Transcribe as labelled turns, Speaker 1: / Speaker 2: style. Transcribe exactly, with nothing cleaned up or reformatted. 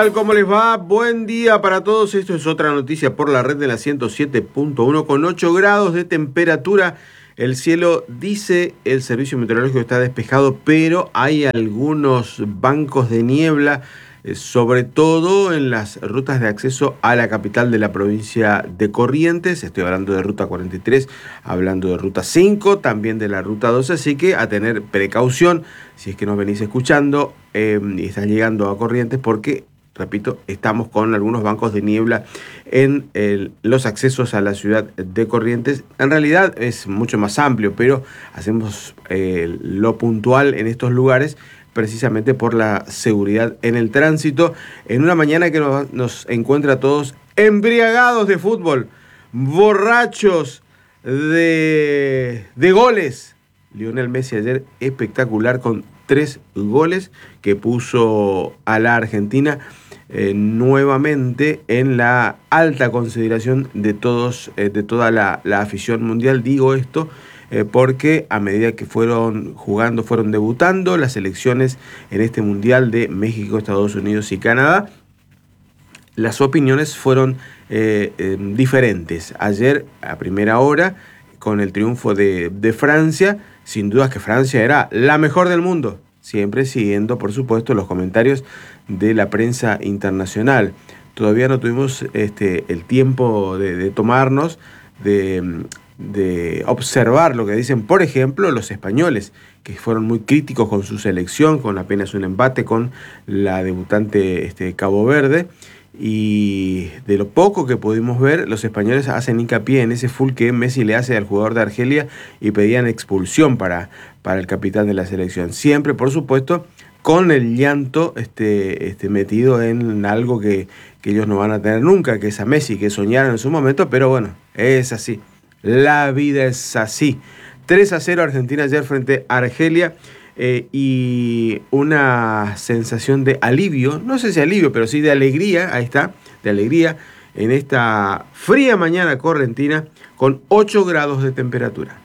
Speaker 1: ¿Cómo les va? Buen día para todos. Esto es otra noticia por la red de la ciento siete punto uno con ocho grados de temperatura. El cielo, dice el servicio meteorológico, está despejado, pero hay algunos bancos de niebla, eh, sobre todo en las rutas de acceso a la capital de la provincia de Corrientes. Estoy hablando de ruta cuarenta y tres, hablando de ruta cinco, también de la ruta doce, así que a tener precaución si es que nos venís escuchando eh, y están llegando a Corrientes, porque repito, estamos con algunos bancos de niebla en el, los accesos a la ciudad de Corrientes. En realidad es mucho más amplio, pero hacemos eh, lo puntual en estos lugares precisamente por la seguridad en el tránsito. En una mañana que nos, nos encuentra a todos embriagados de fútbol, borrachos de, de goles. Lionel Messi ayer espectacular con tres goles que puso a la Argentina eh, nuevamente en la alta consideración de todos, eh, de toda la, la afición mundial. Digo esto eh, porque a medida que fueron jugando, fueron debutando las selecciones en este mundial de México, Estados Unidos y Canadá, las opiniones fueron eh, eh, diferentes. Ayer a primera hora, con el triunfo de, de Francia, sin duda que Francia era la mejor del mundo, siempre siguiendo, por supuesto, los comentarios de la prensa internacional. Todavía no tuvimos este, el tiempo de, de tomarnos, de, de observar lo que dicen, por ejemplo, los españoles, que fueron muy críticos con su selección, con apenas un empate con la debutante este, Cabo Verde. Y de lo poco que pudimos ver, los españoles hacen hincapié en ese full que Messi le hace al jugador de Argelia y pedían expulsión para, para el capitán de la selección. Siempre, por supuesto, con el llanto este, este, metido en algo que, que ellos no van a tener nunca, que es a Messi, que soñaron en su momento, pero bueno, es así. La vida es así. tres a cero Argentina ayer frente a Argelia. Eh, y una sensación de alivio, no sé si alivio, pero sí de alegría, ahí está, de alegría, en esta fría mañana correntina con ocho grados de temperatura.